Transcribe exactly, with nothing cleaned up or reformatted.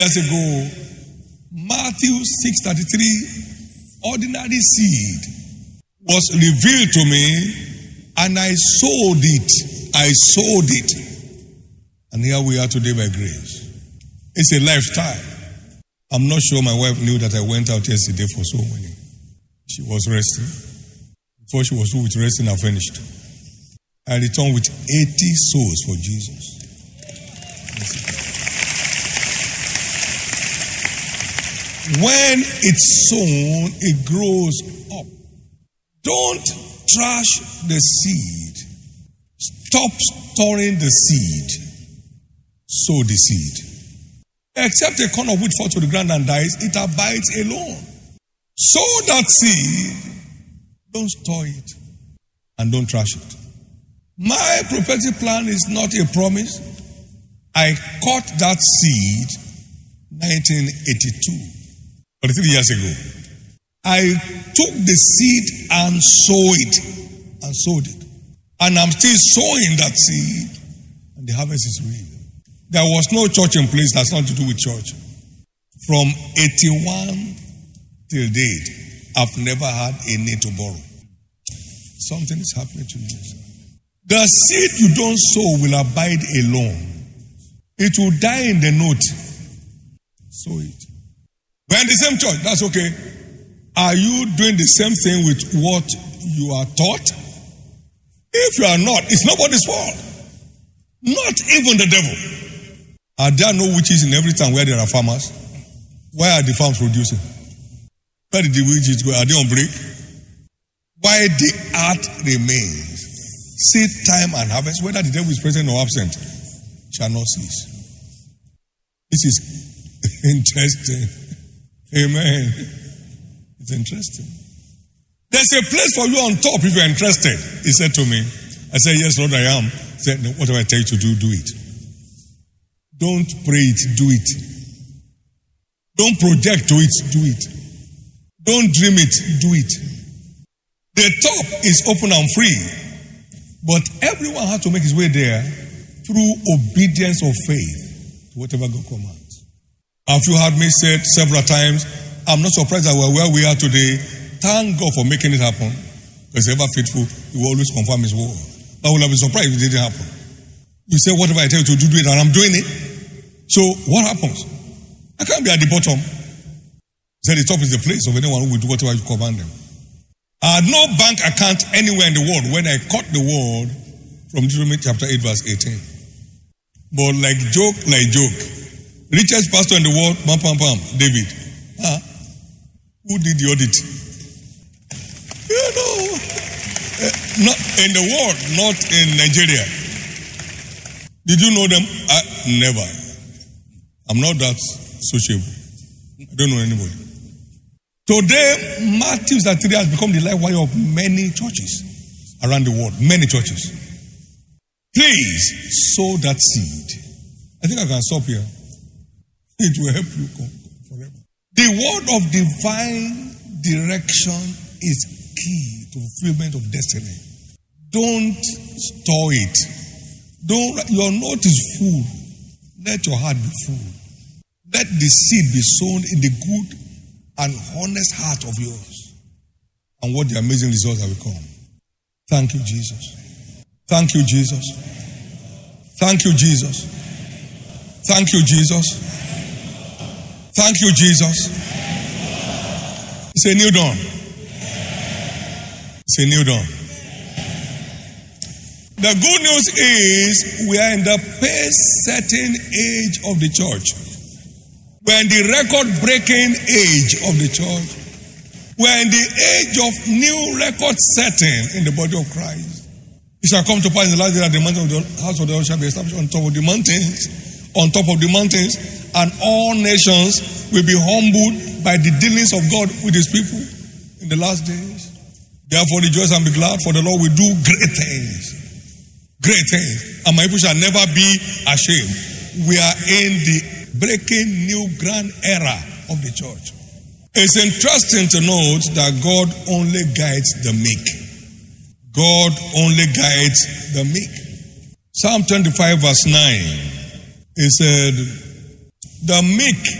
Years ago, Matthew six thirty-three, ordinary seed was revealed to me, and I sowed it. I sowed it. And here we are today by grace. It's a lifestyle. I'm not sure my wife knew that I went out yesterday for so many. She was resting. Before she was through with resting, I finished. I returned with eighty souls for Jesus. When it's sown, it grows up. Don't trash the seed. Stop storing the seed. Sow the seed. Except a corn of wheat falls to the ground and dies, it abides alone. Sow that seed. Don't store it. And don't trash it. My prophetic plan is not a promise. I caught that seed nineteen eighty-two, forty-three years ago. I took the seed and sowed it. And sowed it. And I'm still sowing that seed. And the harvest is real. There was no church in place. That's not to do with church. From eighty-one till date, I've never had a need to borrow. Something is happening to me. The seed you don't sow will abide alone. It will die in the note. Sow it. We're in the same church. That's okay. Are you doing the same thing with what you are taught? If you are not, it's nobody's fault. Not even the devil. Are there no witches in every town where there are farmers? Why are the farms producing? Where did the witches go? Are they on break? Why the earth remains, seed time and harvest, whether the devil is present or absent, shall not cease. This is interesting. Amen. It's interesting. There's a place for you on top if you're interested, he said to me. I said, yes, Lord, I am. He said, no, whatever I tell you to do, do it. Don't pray it, do it. Don't project to it, do it. Don't dream it, do it. The top is open and free, but everyone has to make his way there through obedience of faith to whatever God commands. Have you heard me say several times, I'm not surprised that we're where we are today. Thank God for making it happen. Because ever faithful, he will always confirm his word. I would have been surprised if it didn't happen. You say, whatever I tell you to do, do it, and I'm doing it. So what happens? I can't be at the bottom. He said the top is the place of anyone who will do whatever you command them. I had no bank account anywhere in the world when I caught the word from Deuteronomy chapter eight, verse eighteen. But like joke, like joke. Richest pastor in the world, pam, pam, pam, David. Huh? Who did the audit? You know, uh, not in the world, not in Nigeria. Did you know them? I, never. I'm not that sociable. I don't know anybody. Today, Matthew thirty-three has become the life wire of many churches around the world. Many churches. Please sow that seed. I think I can stop here. It will help you forever. The word of divine direction is key to fulfillment of destiny. Don't store it. Don't. Your note is full. Let your heart be full. Let the seed be sown in the good and honest heart of yours. And what the amazing results have become. Thank you, Jesus. Thank you, Jesus. Thank you, Jesus. Thank you, Jesus. Thank you, Jesus. It's a new dawn. It's a new dawn. The good news is we are in the pace-setting age of the church. We're in the record-breaking age of the church. We're in the age of new record-setting in the body of Christ. It shall come to pass in the last day that the mountain of the house of the Lord shall be established on top of the mountains, on top of the mountains, and all nations will be humbled by the dealings of God with his people in the last days. Therefore rejoice and be glad, for the Lord will do great things. Great things. And my people shall never be ashamed. We are in the breaking new grand era of the church. It's interesting to note that God only guides the meek. God only guides the meek. Psalm twenty-five verse nine. He said, the meek